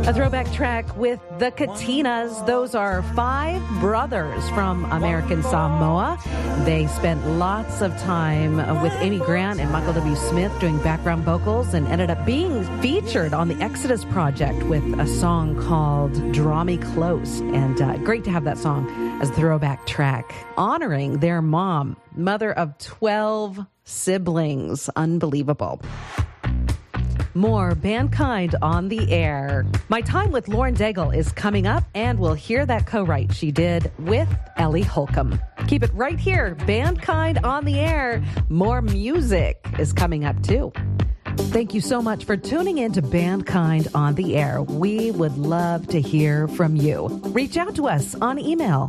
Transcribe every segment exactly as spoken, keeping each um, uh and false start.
A throwback track with the Katinas. Those are five brothers from American Samoa. They spent lots of time with Amy Grant and Michael W. Smith doing background vocals and ended up being featured on the Exodus Project with a song called Draw Me Close. And uh, great to have that song as a throwback track, honoring their mom, mother of twelve siblings. Unbelievable. More Bandkind on the air. My time with Lauren Daigle is coming up, and we'll hear that co-write she did with Ellie Holcomb. Keep it right here. Bandkind on the air. More music is coming up, too. Thank you so much for tuning in to Bandkind on the air. We would love to hear from you. Reach out to us on email,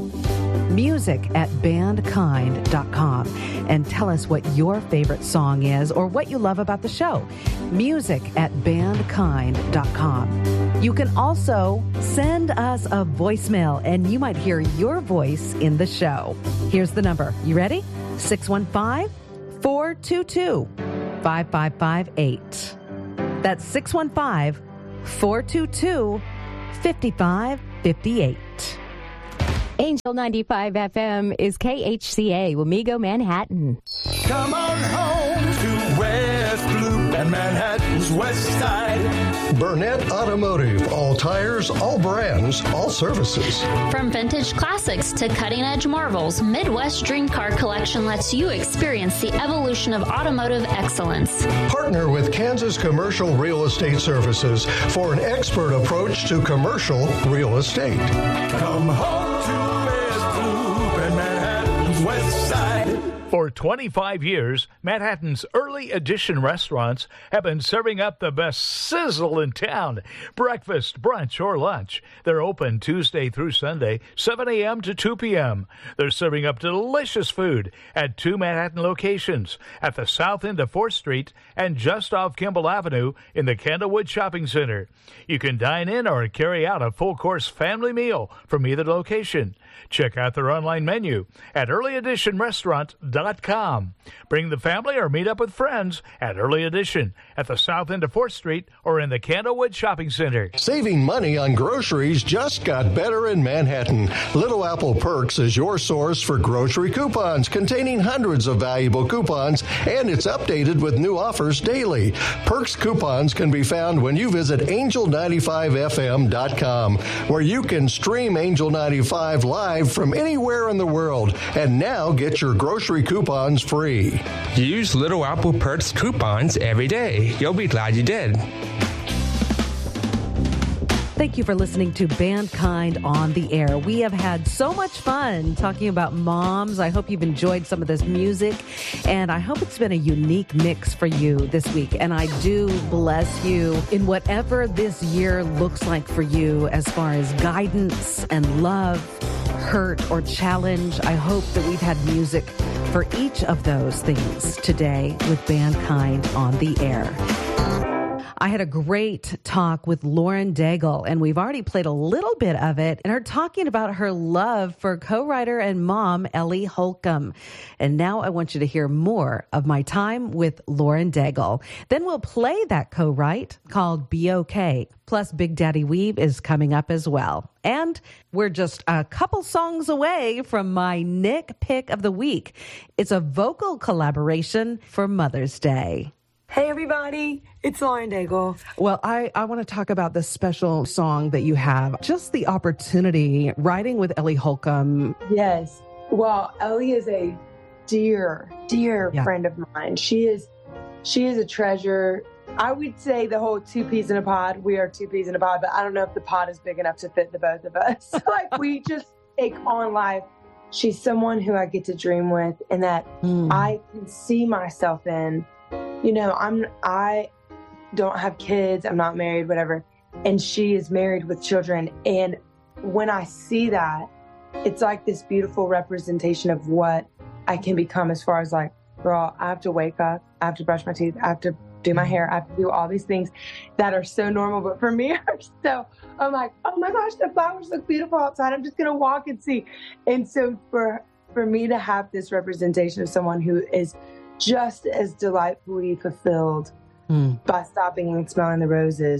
music at bandkind dot com, and tell us what your favorite song is or what you love about the show. Music at bandkind dot com. You can also send us a voicemail, and you might hear your voice in the show. Here's the number. You ready? six one five, four two two, five five five eight. That's six one five, four two two, five five five eight. Angel ninety-five F M is K H C A, Wamego, Manhattan. Come on home to West Loop and Manhattan's West Side. Burnett Automotive. All tires, all brands, all services. From vintage classics to cutting-edge marvels, Midwest Dream Car Collection lets you experience the evolution of automotive excellence. Partner with Kansas Commercial Real Estate Services for an expert approach to commercial real estate. Come home to West Loop and Manhattan's West Side. For twenty-five years, Manhattan's early edition restaurants have been serving up the best sizzle in town. Breakfast, brunch, or lunch. They're open Tuesday through Sunday, seven a.m. to two p.m. They're serving up delicious food at two Manhattan locations, at the south end of fourth Street and just off Kimball Avenue in the Candlewood Shopping Center. You can dine in or carry out a full-course family meal from either location. Check out their online menu at early edition restaurant dot com. Bring the family or meet up with friends at Early Edition at the south end of fourth Street or in the Candlewood Shopping Center. Saving money on groceries just got better in Manhattan. Little Apple Perks is your source for grocery coupons containing hundreds of valuable coupons, and it's updated with new offers daily. Perks coupons can be found when you visit angel ninety-five F M dot com, where you can stream Angel ninety-five live from anywhere in the world, and now get your grocery coupons free. Use Little Apple Perks coupons every day. You'll be glad you did. Thank you for listening to Bandkind on the air. We have had so much fun talking about moms. I hope you've enjoyed some of this music, and I hope it's been a unique mix for you this week. And I do bless you in whatever this year looks like for you as far as guidance and love, hurt, or challenge. I hope that we've had music for each of those things today with Bandkind on the air. I had a great talk with Lauren Daigle, and we've already played a little bit of it, and her talking about her love for co-writer and mom, Ellie Holcomb. And now I want you to hear more of my time with Lauren Daigle. Then we'll play that co-write called Be Okay. Plus, Big Daddy Weave is coming up as well. And we're just a couple songs away from my Nick Pick of the Week. It's a vocal collaboration for Mother's Day. Hey, everybody. It's Lauren Daigle. Well, I, I want to talk about this special song that you have. Just the opportunity, writing with Ellie Holcomb. Yes. Well, Ellie is a dear, dear yeah. friend of mine. She is, she is a treasure. I would say the whole two peas in a pod. We are two peas in a pod, but I don't know if the pod is big enough to fit the both of us. Like, we just take on life. She's someone who I get to dream with and that mm. I can see myself in. You know, I'm, I don't have kids. I'm not married, whatever. And she is married with children. And when I see that, it's like this beautiful representation of what I can become as far as like, girl, I have to wake up. I have to brush my teeth. I have to do my hair. I have to do all these things that are so normal, but for me are so, I'm like, oh my gosh, the flowers look beautiful outside. I'm just going to walk and see. And so for, for me to have this representation of someone who is just as delightfully fulfilled mm. by stopping and smelling the roses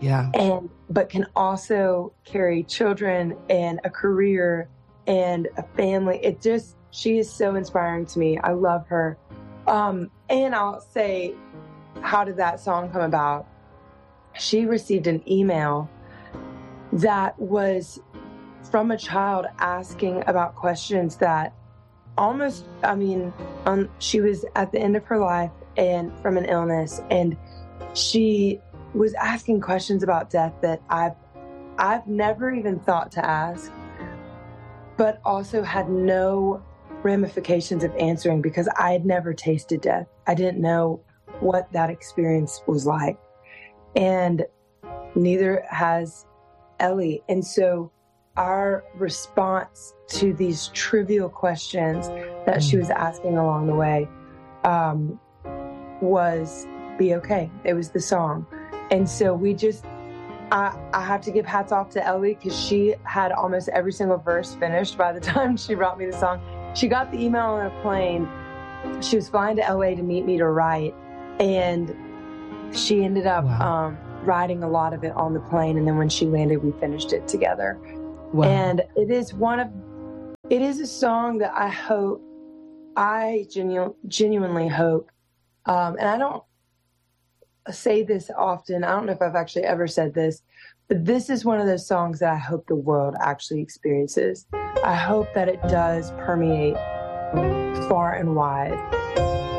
Yeah. And, but can also carry children and a career and a family. It just, she is so inspiring to me. I love her. Um, and I'll say, how did that song come about? She received an email that was from a child asking about questions that almost, I mean, um, she was at the end of her life and from an illness, and she was asking questions about death that I've, I've never even thought to ask, but also had no ramifications of answering because I had never tasted death. I didn't know what that experience was like. And neither has Ellie. And so our response to these trivial questions that mm. she was asking along the way um, was be okay. It was the song. And so we just, I, I have to give hats off to Ellie because she had almost every single verse finished by the time she brought me the song. She got the email on a plane. She was flying to L A to meet me to write. And she ended up wow. um, writing a lot of it on the plane. And then when she landed, we finished it together. Wow. And it is one of, it is a song that I hope, I genu- genuinely hope, um, and I don't say this often. I don't know if I've actually ever said this, but this is one of those songs that I hope the world actually experiences. I hope that it does permeate far and wide.